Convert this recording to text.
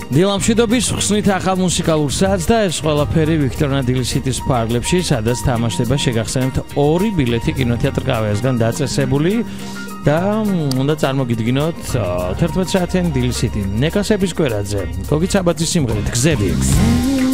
დილამშვიდობის ხსნით ახალ მუსიკალურ საათს და ეს ყველაფერი ვიქტორ ნადილის ფარგლებში, სადაც თამაშდება შეგახსენებთ 2 ბილეთი კინოთეატრ კავეასგან დაწესებული და უნდა წარმოგიდგინოთ 11 საათიან დილის სიტი. ნეკასების კვერაძე, გოგი ცაბაძის სიმღერით გზები.